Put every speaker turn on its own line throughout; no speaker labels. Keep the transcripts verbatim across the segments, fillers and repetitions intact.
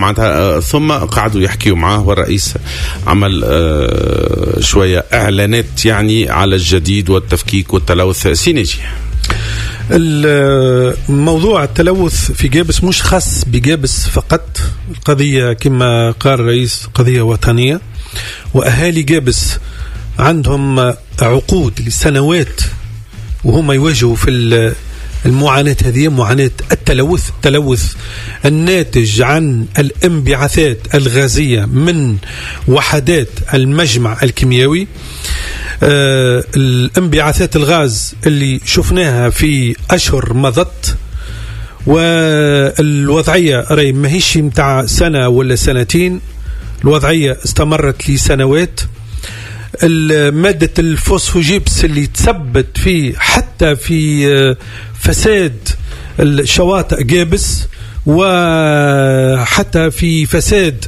معناتها ثم قعدوا يحكيوا معاه، والرئيس عمل شوية إعلانات يعني على الجديد والتفكيك والتلوث. سينيجي
الموضوع التلوث في جابس مش خاص بجابس فقط، القضية كما قال الرئيس قضية وطنية، وأهالي جابس عندهم عقود لسنوات وهم يواجهوا في المعاناة هذه، معاناة التلوث التلوث الناتج عن الانبعاثات الغازية من وحدات المجمع الكيميائي. آه الانبعاثات الغاز اللي شفناها في أشهر مضت، والوضعية راي ماهيش متاع سنة ولا سنتين، الوضعية استمرت لسنوات. مادة الفوسفوجيبس اللي تثبت في حتى في فساد الشواطئ جابس، وحتى في فساد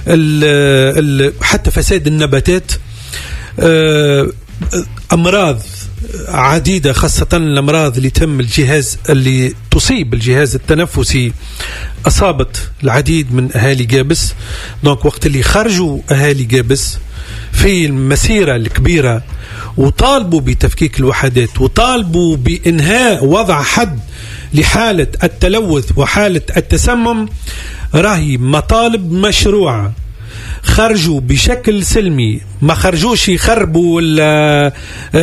حتى فساد النباتات، أمراض عديدة خاصة الأمراض اللي تم الجهاز اللي تصيب الجهاز التنفسي أصابت العديد من أهالي جابس. دونك وقت اللي خرجوا أهالي جابس في المسيرة الكبيرة وطالبوا بتفكيك الوحدات وطالبوا بإنهاء وضع حد لحالة التلوث وحالة التسمم، راهي مطالب مشروعة. خرجوا بشكل سلمي، ما خرجوش يخربوا ولا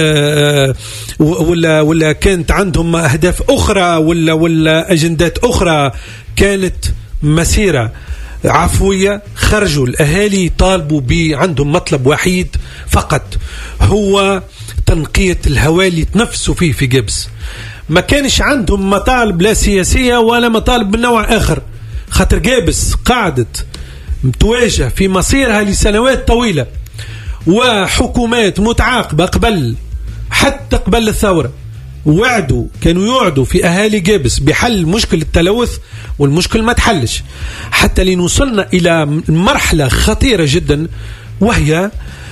ولا ولا كانت عندهم أهداف أخرى ولا ولا أجندات أخرى، كانت مسيرة عفوية. خرجوا الأهالي طالبوا ب عندهم مطلب وحيد فقط، هو تنقية الهواء اللي تنفسوا فيه في جبس. ما كانش عندهم مطالب لا سياسية ولا مطالب من نوع آخر، خاطر جابس قاعدت متواجه في مصيرها لسنوات طويلة، وحكومات متعاقبة قبل حتى قبل الثورة وعدوا كانوا يوعدوا في أهالي جابس بحل مشكلة التلوث، والمشكل ما تحلش حتى لنوصلنا إلى مرحلة خطيرة جدا، وهي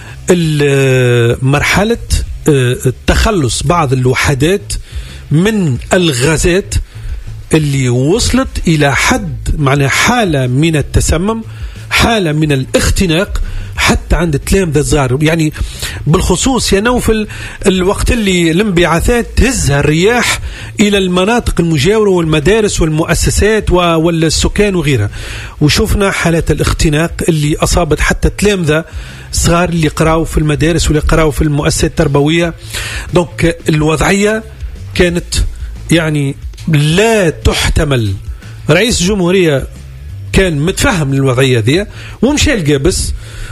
مرحلة التخلص بعض الوحدات من الغازات اللي وصلت إلى حد معنى حالة من التسمم، حالة من الاختناق حتى عند تلامذة صغار. يعني بالخصوص يا نوفل الوقت اللي الانبعاثات تهزها الرياح إلى المناطق المجاورة والمدارس والمؤسسات والسكان وغيرها، وشوفنا حالات الاختناق اللي أصابت حتى تلامذة صغار اللي قراوا في المدارس واللي قراوا في المؤسسات التربوية. دونك الوضعية كانت يعني لا تحتمل. رئيس الجمهورية كان متفهم الوضعية ذي ومشى الجابس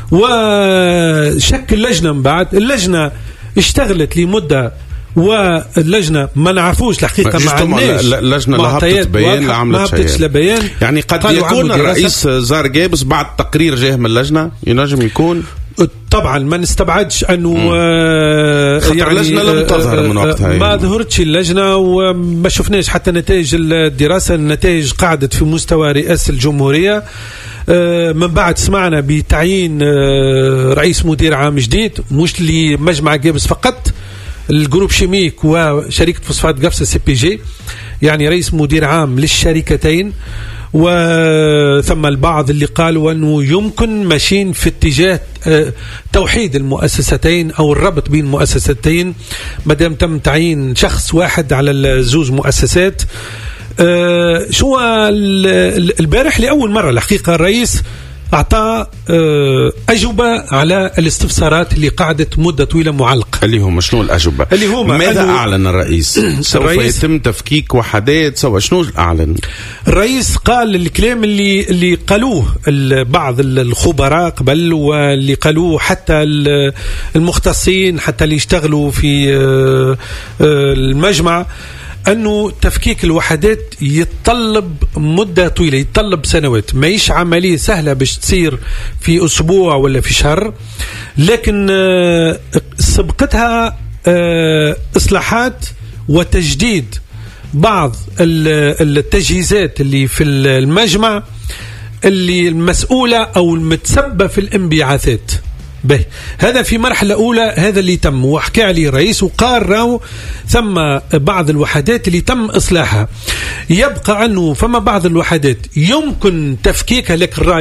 وشكل لجنة. من بعد اللجنة اشتغلت لمدة، واللجنة ما نعرفوش الحقيقة ما عندناش
اللجنة لا هبطت بيان لا عملت شيء. يعني قد يكون الرئيس زار جابس بعد تقرير جاي من اللجنة، ينجم يكون
طبعا ما نستبعدش انه آه
يعني اللجنه لم تظهر من وقتها،
ما ظهرتش اللجنه وما شفناش حتى نتائج الدراسه. النتائج قعدت في مستوى رئاسه الجمهوريه. آه من بعد سمعنا بتعيين آه رئيس مدير عام جديد، مش لمجمع جابس فقط، الجروب شيميك وشركه فوسفات قفصه سي بي جي، يعني رئيس مدير عام للشركتين. وثم البعض اللي قالوا أنه يمكن ماشيين في اتجاه توحيد المؤسستين أو الربط بين المؤسستين مادام تم تعيين شخص واحد على الزوز مؤسسات. شو البارح لأول مرة الحقيقة الرئيس أعطى أجوبة على الاستفسارات اللي قعدت مدة طويلة معلقة.
اللي هم شنو الأجوبة؟
اللي هم
ماذا أعلن الرئيس؟ سوف يتم تفكيك وحدات سوى شنو أعلن؟
الرئيس قال الكلام اللي اللي قالوه بعض الخبراء قبل، واللي قالوه حتى المختصين حتى اللي يشتغلوا في المجمع، أنه تفكيك الوحدات يتطلب مدة طويلة، يتطلب سنوات، ما يش عملية سهلة باش تصير في أسبوع ولا في شهر، لكن سبقتها إصلاحات وتجديد بعض التجهيزات اللي في المجمع اللي المسؤولة أو المتسبة في الانبعاثات. به هذا في مرحلة أولى، هذا اللي تم وحكى عليه الرئيس وقال راهو ثم بعض الوحدات اللي تم إصلاحها. يبقى أنه فما بعض الوحدات يمكن تفكيكها، لك الرأي